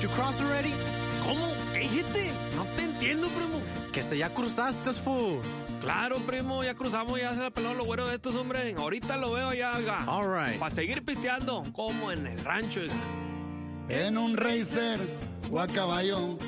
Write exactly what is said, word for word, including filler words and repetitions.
you cross already? ¿Cómo? ¿Qué dijiste? No te entiendo, primo. Que se ya cruzaste, fool. Claro, primo, ya cruzamos, ya se la peló los güeros de estos, hombre. Ahorita lo veo ya, oiga. All right. Para seguir pisteando, como en el rancho, oiga. En un racer o a caballo